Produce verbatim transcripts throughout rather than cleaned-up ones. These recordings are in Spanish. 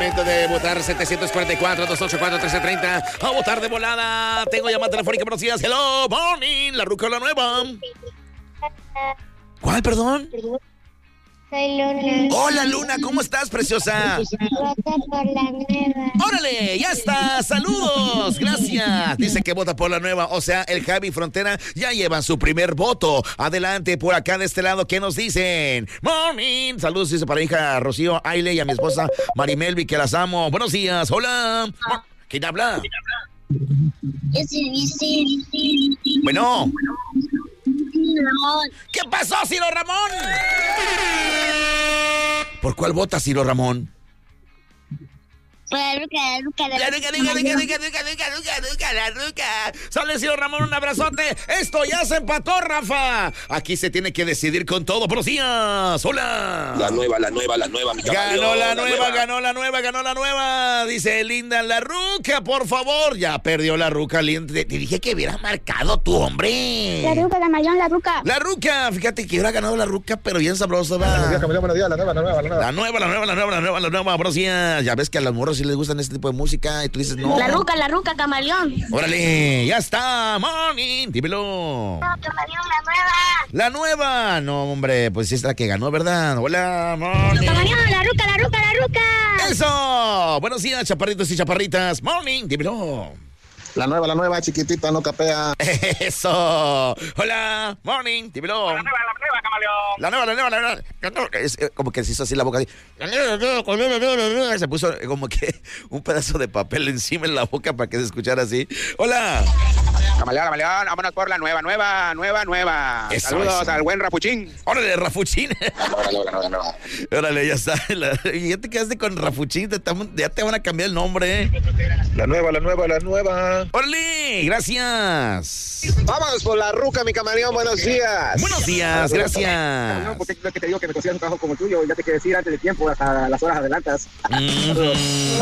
momento de votar setecientos cuarenta y cuatro, doscientos ochenta y cuatro, trece treinta. A votar de volada. Tengo llamada telefónica. Buenos días. Hello, morning. La ruca o la nueva. ¿Cuál, perdón? Soy Luna. Hola, Luna. ¿Cómo estás, preciosa? Vota por la nueva. ¡Órale! ¡Ya está! ¡Saludos! ¡Gracias! Dice que vota por la nueva. O sea, el Javi Frontera ya llevan su primer voto. Adelante, por acá de este lado, ¿qué nos dicen? ¡Morning! Saludos, dice para mi hija Rocío Aile y a mi esposa Marimelvi, que las amo. Buenos días. ¡Hola! ¿Quién habla? Yo soy Ciro. Bueno. Ramón. ¿Qué pasó, Ciro Ramón? ¿Por cuál vota, Ciro Ramón? Por la ruca, la ruca, La ruca, ruca, ruca, ruca, ruca, ruca, ruca, ruca, la ruca. Sale, Ciro Ramón, un abrazote. Esto ya se empató, Rafa. Aquí se tiene que decidir con todo. Buenos días. Hola. La nueva, la nueva, la nueva, mi caballo. Ganó la, la nueva, nueva, ganó la nueva, ganó la nueva. Dice Linda, la ruca, por favor. Ya perdió la ruca, Linda. Te, te dije que hubiera marcado tu hombre. La ruca, Camaleón, la ruca. La ruca, fíjate que hubiera ganado la ruca, pero bien sabrosa, va. Buenos días, Camaleón, buenos días. La nueva, la nueva, la nueva. La nueva, la nueva, la nueva, la nueva, la nueva. Buenos días. Ya ves que a las morras sí les gustan este tipo de música y tú dices no. La ruca, la ruca, Camaleón. Órale, ya está. Morning, dímelo. No, Camaleón, la nueva. La nueva. No, hombre, pues es la que ganó, ¿verdad? Hola, morning. Camaleón, la ruca, la ruca, la ruca. Eso. Buenos días, chaparritos y chaparritas. Morning, dímelo. La nueva, la nueva, chiquitita, no capea. Eso. Hola, morning, dímelo. La nueva, la nueva, Camaleón. La nueva, la nueva, la nueva. La nueva. Es eh, como que se hizo así la boca. Así. Se puso como que un pedazo de papel encima en la boca para que se escuchara así. Hola. Camaleón, Camaleón, vámonos por la nueva, nueva, nueva, nueva. Eso, Saludos eso. al buen Rapuchín. Órale, Rafuchín. La nueva, la nueva, la nueva, la nueva. Órale, ya está. La, y ya te quedaste con Rafuchín. Te, ya te van a cambiar el nombre. La nueva, la nueva, la nueva. Órale, gracias. Vámonos por la ruca, mi Camaleón, buenos días. Buenos días, gracias. No, porque es lo que te digo que me consigas un trabajo como el tuyo, ya te quiero decir antes de tiempo, hasta las horas adelantas. Mm-hmm.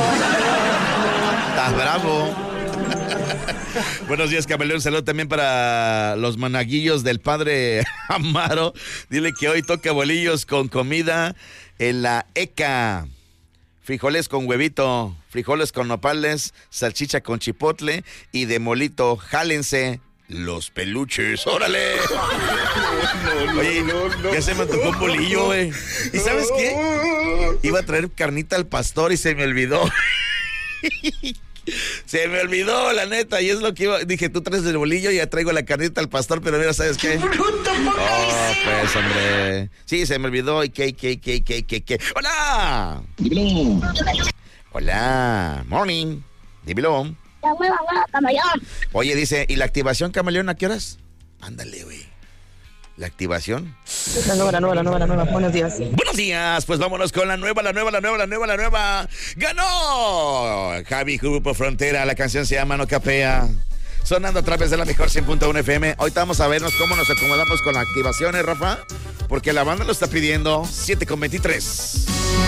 Estás bravo. Buenos días, Camaleón. Saludo también para los monaguillos del padre Amaro. Dile que hoy toca bolillos con comida en la ECA. Frijoles con huevito, frijoles con nopales, salchicha con chipotle y de molito. Jálense los peluches. ¡Órale! Oye, ya se me tocó un bolillo, güey. ¿Y sabes qué? Iba a traer carnita al pastor y se me olvidó. Se me olvidó, la neta, y es lo que iba. Dije, tú traes el bolillo y ya traigo la carnita al pastor, pero mira, ¿sabes qué? Oh, pues, hombre. Sí, se me olvidó. ¿Y qué, qué, qué, qué, qué, qué? ¡Hola! Dímelo. Hola. Morning. Dímelo. La nueva, nueva, Camaleón. Oye, dice, ¿y la activación, Camaleón, a qué horas? Ándale, güey. ¿La activación? La nueva, la nueva, la nueva, la nueva. Buenos días. Buenos días, pues vámonos con la nueva, la nueva, la nueva, la nueva, la nueva. ¡Ganó! Javi Grupo Frontera, la canción se llama No Capea. Sonando a través de la mejor cien punto uno F M. Ahorita vamos a vernos cómo nos acomodamos con las activaciones, Rafa. Porque la banda lo está pidiendo. siete con veintitrés.